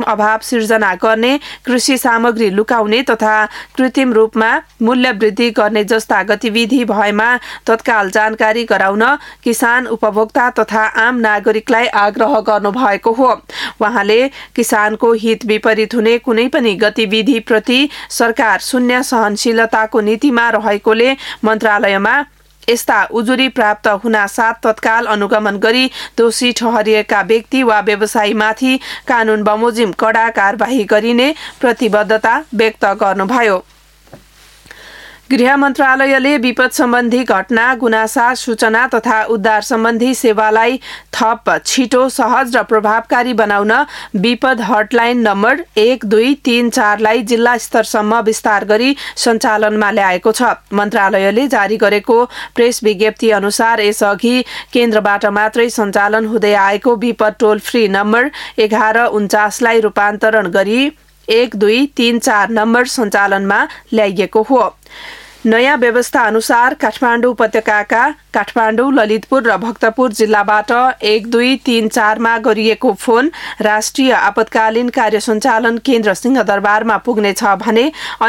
अभाव सिर्जना गर्ने, कृषि सामग्री लुकाउने तथा कृत्रिम रूपमा मूल्य वृद्धि गर्ने जस्ता गतिविधि भएमा तत्काल जानकारी गराउन किसान, उपभोक्ता तथा आम नागरिकलाई आग्रह गर्नुभएको हो। उहाँले किसानको हित विपरीत हुने कुनै पनि गतिविधिप्रति सरकार शून्य सहनशीलताको नीतिमा रहेकोले मन्त्रालयमा यस्ता उजुरी प्राप्त हुनासाथ तत्काल अनुगमन गरी दोषी ठहरिएका व्यक्ति वा व्यवसायीमाथि कानून बमोजिम कडा कारबाही गरिने प्रतिबद्धता व्यक्त गर्नुभयो। गृह मन्त्रालयले विपद सम्बन्धी घटना, गुनासा, सूचना तथा उद्धार सम्बन्धी सेवालाई थप छिटो, सहज र प्रभावकारी बनाउन विपद हटलाइन नम्बर 1234 लाई जिल्ला स्तरसम्म विस्तार गरी सञ्चालनमा ल्याएको छ। मन्त्रालयले जारी गरेको प्रेस विज्ञप्ति अनुसार यसअघि केन्द्रबाट मात्रै सञ्चालन हुँदै आएको विपद टोल फ्री नम्बर 1149 लाई रूपान्तरण गरी 1234 नम्बर सञ्चालनमा ल्याइएको हो। नयाँ व्यवस्था अनुसार काठमाडौँ उपत्यकाका काठमाडौँ, ललितपुर र भक्तपुर जिल्लाबाट 1234 मा गरिएको फोन राष्ट्रिय आपतकालीन कार्य सञ्चालन केन्द्र सिंहदरबारमा पुग्नेछ भने